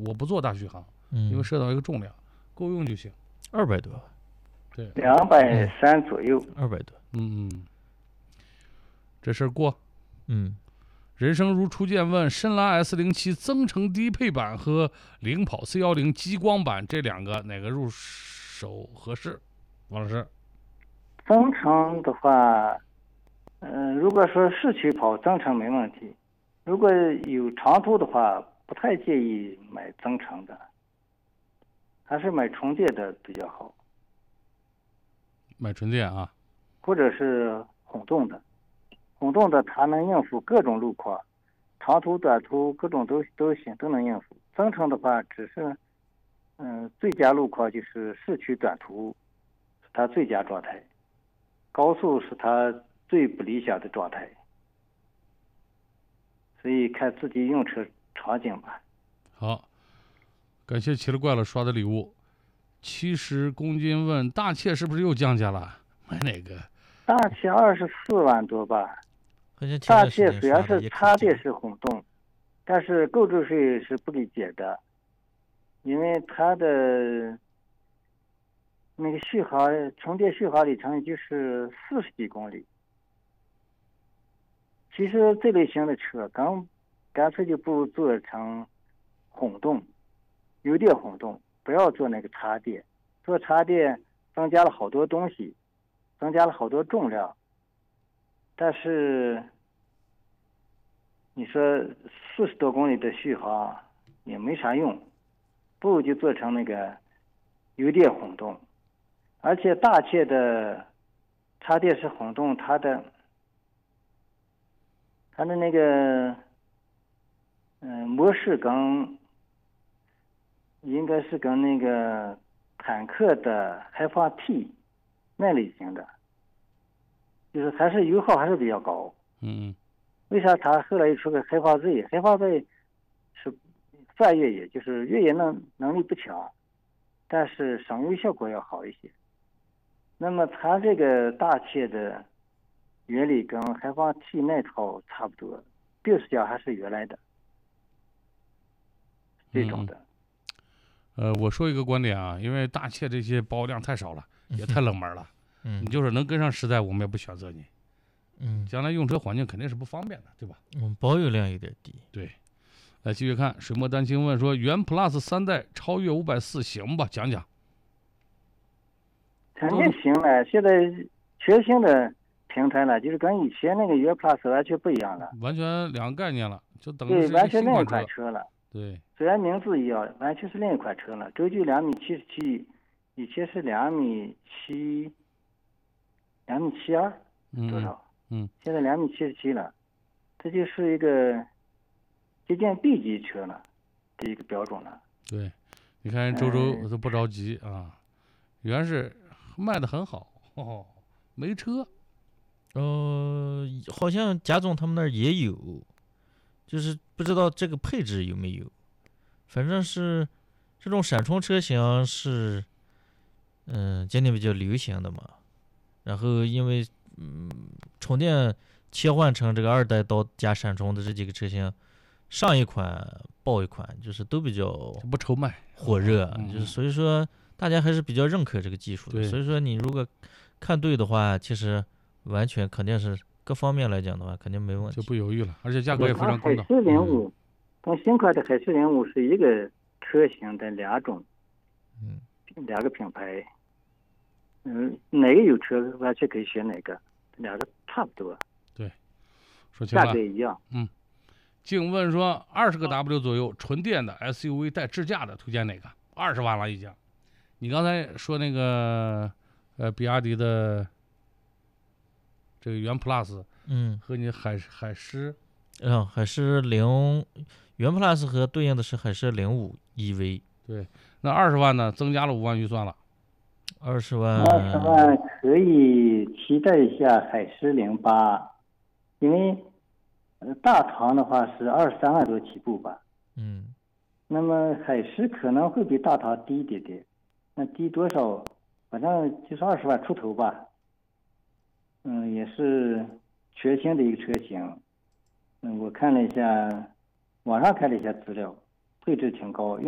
我不做大续航，因为嗯， 涉到一个重量，够用就行。 200多， 对， 230左右。 200多， 这事儿过。 嗯， 人生如初见问，深蓝 S07增程低配版和领跑 C10激光版这两个哪个入手合适？王老师。 增程的话，如果说市区跑增程没问题，如果有长途的话，不太建议买增程的，还是买纯电的比较好， 买纯电啊， 或者是混动的。混动的它能应付各种路况，长途、短途各种都行，都能应付。增程的话，只是最佳路况就是市区短途是它最佳状态，高速是它最不理想的状态，所以看自己用车场景吧。 好，感谢奇了怪了刷的礼物。70公斤问大切是不是又降价了？买哪个？ 大切24万多吧。 好像前大段时间切虽然是刷的也可以降， 插电式混动，但是购置税是不给减的，因为它的那个续航充电续航里程也就是40几公里。其实这类型的车干脆就不如做成混动，油电混动，不要做那个插电。做插电增加了好多东西，增加了好多重量，但是你说40多公里的续航也没啥用，不如就做成那个油电混动。而且大切的插电式混动，它的那个模式应该是跟那个坦克的排放 T 那类型的，就是还是油耗还是比较高。为啥它后来又出个排放 Z？ 排放 Z 是泛越野，就是越野能力不强，但是省油效果要好一些。那么它这个大切的原理跟排放 T 那套差不多，变速箱还是原来的这种的。 我说一个观点啊，因为大切这些保有量太少了，也太冷门了。你就是能跟上时代，我们也不选择你。将来用车环境肯定是不方便的，对吧？ 保有量有点低。 对，来继续看，水墨丹青问说，元 Plus 3代超越540行吧？讲讲。 肯定行了，现在全新的平台了，就是跟以前那个元 Plus 完全不一样了， 完全两个概念了，就等于对， 是完全另一新款款车了。 对， 虽然名字一样，完全是另一款车了。轴距2.77米，以前是2.72米，多少？现在2.77米了，这就是一个接近 B 级车了的一个标准了。 对，你看周周都不着急啊，原是卖的很好，没车。 好像贾总他们那儿也有，就是不知道这个配置有没有。反正是这种闪充车型是，今年比较流行的嘛。然后因为充电切换成这个2代到加闪充的这几个车型，上一款爆一款，就是都比较不愁卖火热，就是所以说大家还是比较认可这个技术的。所以说你如果看对的话，其实完全肯定是各方面来讲的话，肯定没问题， 就不犹豫了，而且价格也非常公道。 海狮05跟新款的海狮05是一个车型的两个品牌。哪个有车完全可以选哪个，两个差不多。 对，说清了， 价格一样。 静问说，20个 W 左右纯电的 SUV 带智驾的，推荐哪个？20万了已经。你刚才说那个比亚迪的这个元 Plus，和你海狮， 海狮0元 Plus 和对应的是海狮05 EV。 对，那20万呢，增加了5万预算了。 20万可以期待一下海狮08，因为大唐的话是23万多起步吧。那么海狮可能会比大唐低一点点，那低多少？反正就是20万出头吧。也是全新的一个车型。我看了一下，网上看了一下资料，配置挺高。